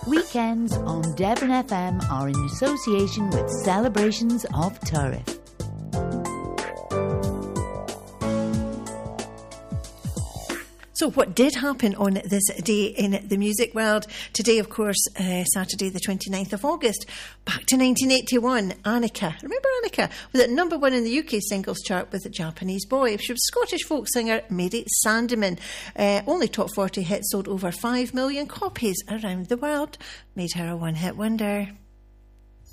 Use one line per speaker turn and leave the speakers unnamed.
Weekends on Devon FM are in association with Celebrations of Turriff.
So what did happen on this day in the music world? Today, of course, Saturday the 29th of August. Back to 1981, Annika. Remember Annika? Was at number one in the UK singles chart with The Japanese Boy. She was Scottish folk singer Mary Sandeman. Only top 40 hits, sold over 5 million copies around the world. Made her a one-hit wonder.